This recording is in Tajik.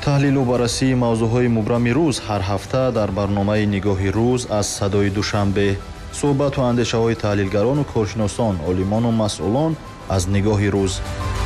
таҳлилу баррасии мавзӯъҳои мубрами рӯз ҳар ҳафта дар барномаи Нигоҳи рӯз аз Садои Душанбе. суҳбату андешаҳои таҳлилгарону коршиносон, олимону масъулон аз Нигоҳи рӯз.